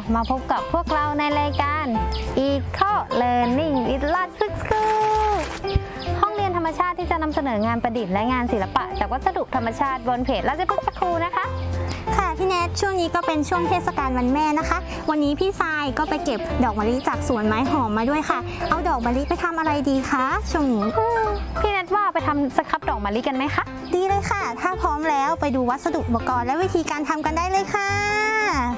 มาพบกับพวกเราในรายการ Eco Learning with Logic School ห้องเรียนธรรมชาติที่จะนำเสนองานประดิษฐ์และงานศิลปะจากวัสดุธรรมชาติบนเพจ Logic School นะคะค่ะพี่เนทช่วงนี้ก็เป็นช่วงเทศกาลวันแม่นะคะวันนี้พี่ทรายก็ไปเก็บดอกมะลิจากสวนไม้หอมมาด้วยค่ะเอาดอกมะลิไปทำอะไรดีคะช่วงนี้พี่เนทว่าไปทำสครับดอกมะลิกันไหมคะดีเลยค่ะถ้าพร้อมแล้วไปดูวัสดุอุปกรณ์และวิธีการทำกันได้เลยค่ะ